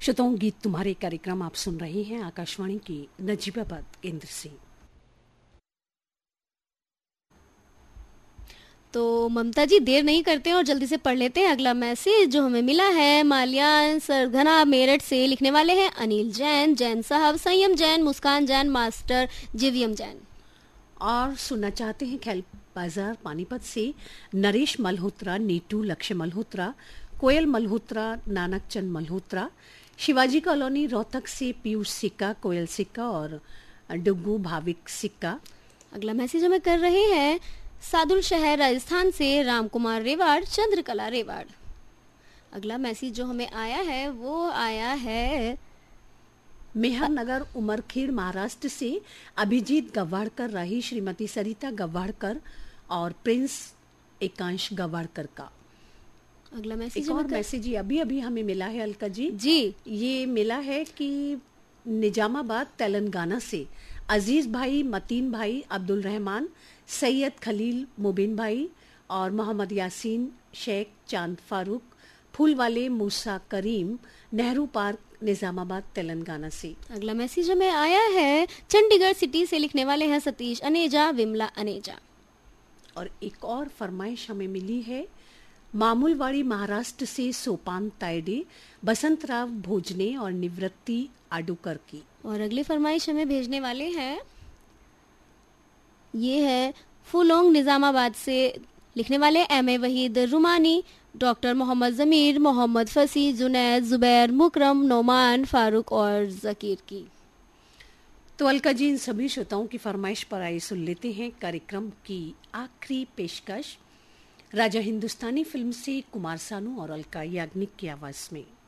श्रोताओं, गीत तुम्हारे कार्यक्रम आप सुन रहे हैं आकाशवाणी के नजीबाबाद केंद्र से। तो ममता जी देर नहीं करते हैं और जल्दी से पढ़ लेते हैं अगला मैसेज जो हमें मिला है। माल्यान सरगना मेरठ से लिखने वाले हैं अनिल जैन, जैन साहब, संयम जैन, मुस्कान जैन, मास्टर जीवीएम जैन। और सुनना चाहते हैं खेल बाजार पानीपत से नरेश मल्होत्रा, नीटू लक्ष्य मल्होत्रा, कोयल मल्होत्रा, नानक चंद मल्होत्रा, शिवाजी कॉलोनी रोहतक से पीयूष सिक्का, कोयल सिक्का और डुग्गू भाविक सिक्का। अगला मैसेज हमें कर रहे हैं सादुल शहर राजस्थान से राम कुमार रेवाड़, चंद्रकला रेवाड़। अगला मैसेज जो हमें आया है वो आया है मेहर नगर उमरखेड़ महाराष्ट्र से अभिजीत गव्वाड़कर रही, श्रीमती सरिता गव्वाड़कर और प्रिंस एकांश गव्वाड़कर का। अगला मैसेज एक और मैसेज अभी अभी हमें मिला है अलका जी। ये मिला है कि निजामाबाद तेलंगाना से अजीज भाई, मतीन भाई, अब्दुल रहमान, सैयद खलील, मुबीन भाई और मोहम्मद यासीन शेख, चांद फारूक, फूल वाले मूसा करीम, नेहरू पार्क, निजामाबाद तेलंगाना से। अगला मैसेज हमें आया है चंडीगढ़ सिटी से लिखने वाले हैं सतीश अनेजा, विमला अनेजा। और एक और फरमाइश हमें मिली है मामूलवाड़ी महाराष्ट्र से सोपान तायडे, बसंतराव भोजने और निवृत्ति आडूकर की। और अगली फरमाइश हमें भेजने वाले हैं ये है फुलोंग निजामाबाद से लिखने वाले एम.ए. वहीद रुमानी, डॉक्टर मोहम्मद जमीर, मोहम्मद फसी, जुनैद, जुबैर, मुकरम, नोमान, फारूक और जकीर की। तो अलका जी, इन सभी श्रोताओं की फरमाइश पर आइए सुन लेते हैं कार्यक्रम की आखिरी पेशकश राजा हिंदुस्तानी फिल्म से कुमार सानू और अलका याग्निक की आवाज में।